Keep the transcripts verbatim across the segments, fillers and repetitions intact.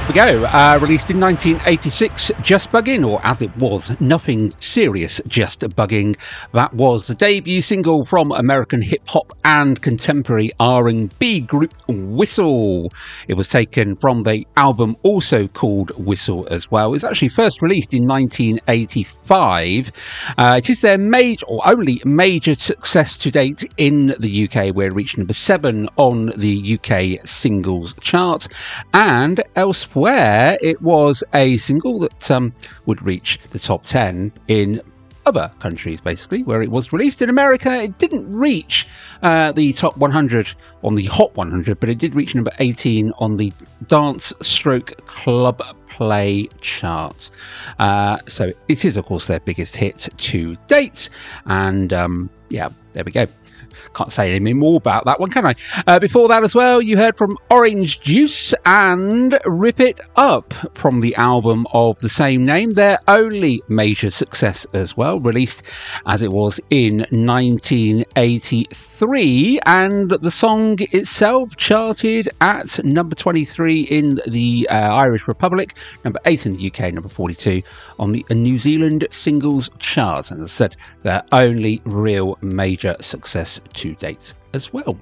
We go. Uh, released in nineteen eighty-six, Just Bugging, or as it was, Nothing Serious, Just Bugging. That was the debut single from American hip-hop and contemporary R and B group Whistle. It was taken from the album also called Whistle as well. It was actually first released in nineteen eighty-five. Uh, it is their major, or only major success to date in the U K, where it reached number seven on the U K singles chart, and elsewhere where it was a single that um, would reach the top ten in other countries, basically, where it was released. In America, it didn't reach uh, the top one hundred on the Hot one hundred, but it did reach number eighteen on the Dance Stroke Club Play chart. Uh, so it is, of course, their biggest hit to date. And um, yeah, there we go. Can't say any more about that one, can I? Uh, before that as well, you heard from Orange Juice and Rip It Up from the album of the same name, their only major success as well, released as it was in nineteen eighty-three, and the song itself charted at number twenty-three in the uh, Irish Republic, number eight in the U K, number forty-two on the New Zealand singles chart, and as I said, their only real major success to date as well.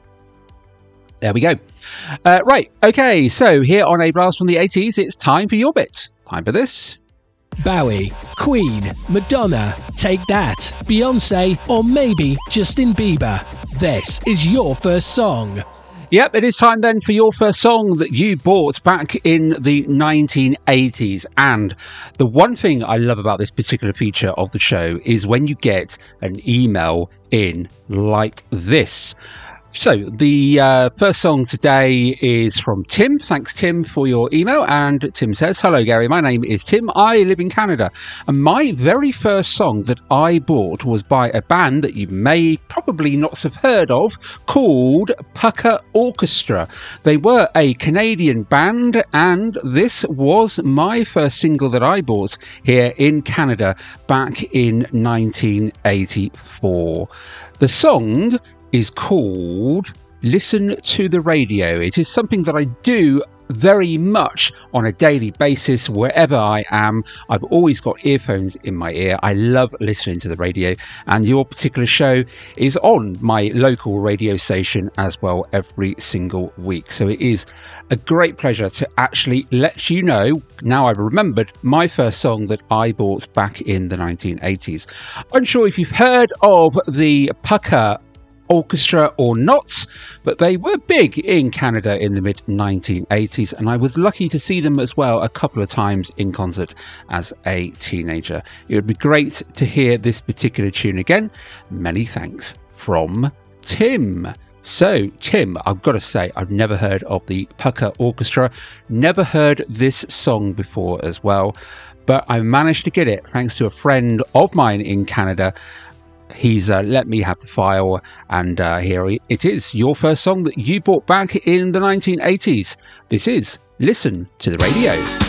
There we go. Uh, right, okay, so here on A Blast from the eighties, it's time for your bit. Time for this. Bowie, Queen, Madonna, Take That, Beyonce, or maybe Justin Bieber. This is your first song. Yep, it is time then for your first song that you bought back in the nineteen eighties. And the one thing I love about this particular feature of the show is when you get an email in like this. So the uh, first song today is from Tim. Thanks, Tim, for your email. And Tim says, "Hello, Gary. My name is Tim. I live in Canada. And my very first song that I bought was by a band that you may probably not have heard of called Pucker Orchestra. They were a Canadian band, and this was my first single that I bought here in Canada back in nineteen eighty-four. The song is called Listen to the Radio. It is something that I do very much on a daily basis wherever I am. I've always got earphones in my ear. I love listening to the radio, and your particular show is on my local radio station as well every single week. So it is a great pleasure to actually let you know, now I've remembered, my first song that I bought back in the nineteen eighties. Unsure if you've heard of the Pucker Orchestra or not, but they were big in Canada in the mid nineteen eighties, and I was lucky to see them as well a couple of times in concert as a teenager. It would be great to hear this particular tune again. Many thanks from Tim. So, Tim, I've got to say, I've never heard of the Pucker Orchestra, never heard this song before as well, but I managed to get it thanks to a friend of mine in Canada. He's uh, let me have the file, and uh, here it is, your first song that you bought back in the nineteen eighties. This is Listen to the Radio.